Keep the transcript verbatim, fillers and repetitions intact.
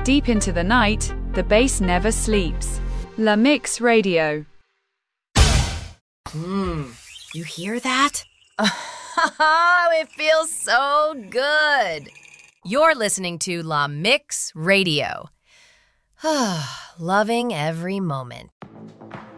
Deep into the night, the bass never sleeps. La Mix Radio. Mmm, you hear that? Oh, it feels so good. You're listening to La Mix Radio. Loving every moment.